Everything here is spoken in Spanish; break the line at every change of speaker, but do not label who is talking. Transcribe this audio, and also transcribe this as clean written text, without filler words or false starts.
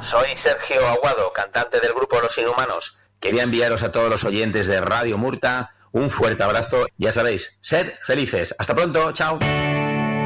soy Sergio Aguado, cantante del grupo Los Inhumanos. Quería enviaros a todos los oyentes de Radio Murta un fuerte abrazo. Ya sabéis, sed felices. Hasta pronto, chao.